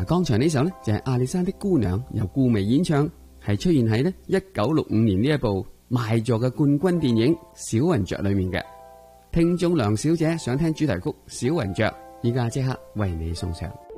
剛才呢首呢，就係阿里山的姑娘由顧媚演唱，係出現喺呢1965年呢一部賣座嘅冠軍電影《小雲雀》裏面嘅。聽眾梁小姐想聽主題曲《小雲雀》，依家即刻為你送上。